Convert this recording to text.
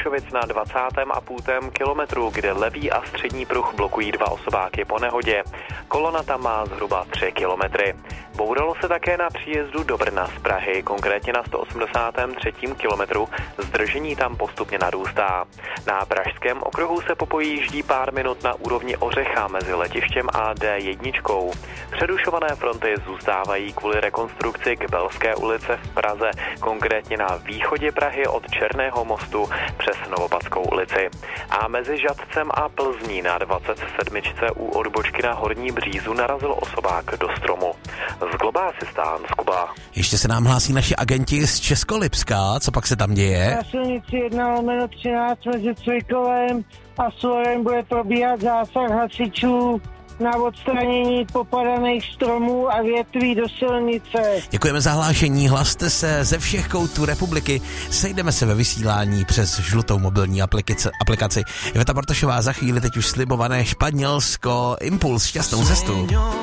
Vršovic na 20,5 kilometru, kde levý a střední pruh blokují 2 osobáky po nehodě. Kolona tam má zhruba 3 kilometry. Bouralo se také na příjezdu do Brna z Prahy, konkrétně na 183. kilometru. Zdržení tam postupně narůstá. Na pražském okruhu se popojíždí pár minut na úrovni Ořecha mezi letištěm a D1. Předušované fronty zůstávají kvůli rekonstrukci k Belské ulice v Praze, konkrétně na východě Prahy od Černého mostu přes Novopadskou ulici. A mezi Žatcem a Plzní na 27. u odbočky na Horní Břízu narazil osobák do stromu. Z Globásistán, z Kuba. Ještě se nám hlásí naši agenti z Českolipska, co pak se tam děje? Na silnici 1/13 mezi Cvikovem a Svorem bude probíhat zásah hasičů na odstranění popadaných stromů a větví do silnice. Děkujeme za hlášení, hlaste se ze všech koutů republiky, sejdeme se ve vysílání přes žlutou mobilní aplikaci. Iveta Bartošová, za chvíli teď už slibované Španělsko, Impuls, šťastnou cestu.